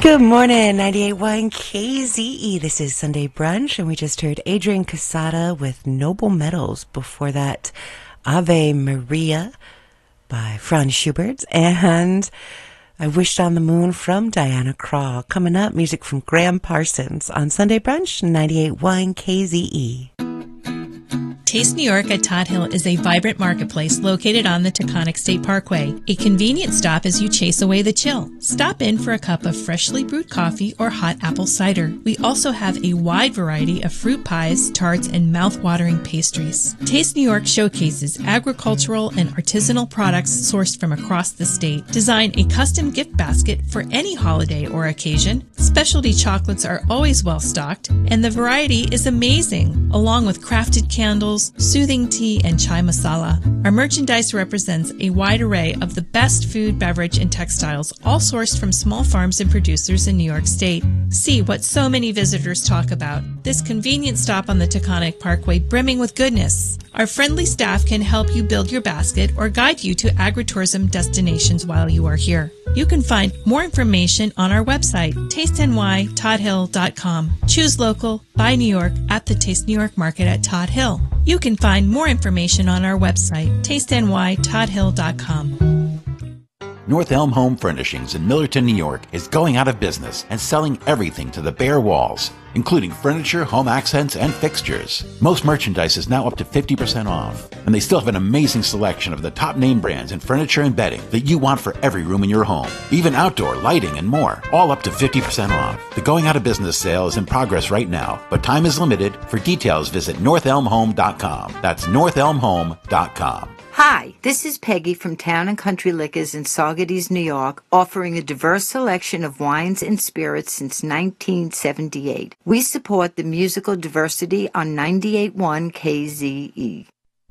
Good morning, 98.1 KZE. This is Sunday Brunch, and we just heard Adrian Casada with Noble Metals. Before that, Ave Maria by Franz Schubert, and I Wished on the Moon from Diana Krall. Coming up, music from Graham Parsons on Sunday Brunch, 98.1 KZE. Taste New York at Todd Hill is a vibrant marketplace located on the Taconic State Parkway, a convenient stop as you chase away the chill. Stop in for a cup of freshly brewed coffee or hot apple cider. We also have a wide variety of fruit pies, tarts, and mouth-watering pastries. Taste New York showcases agricultural and artisanal products sourced from across the state. Design a custom gift basket for any holiday or occasion. Specialty chocolates are always well stocked, and the variety is amazing, along with crafted candles, soothing tea, and chai masala. Our merchandise represents a wide array of the best food, beverage, and textiles, all sourced from small farms and producers in New York State. See what so many visitors talk about. This convenient stop on the Taconic Parkway brimming with goodness. Our friendly staff can help you build your basket or guide you to agritourism destinations while you are here. You can find more information on our website, tastenytoddhill.com. Choose local, buy New York at the Taste New York Market at Todd Hill. You can find more information on our website, tastenytoddhill.com. North Elm Home Furnishings in Millerton, New York is going out of business and selling everything to the bare walls, including furniture, home accents, and fixtures. Most merchandise is now up to 50% off, and they still have an amazing selection of the top name brands in furniture and bedding that you want for every room in your home, even outdoor lighting and more, all up to 50% off. The going out of business sale is in progress right now, but time is limited. For details, visit northelmhome.com. That's northelmhome.com. Hi, this is Peggy from Town & Country Liquors in Saugerties, New York, offering a diverse selection of wines and spirits since 1978. We support the musical diversity on 98.1 KZE.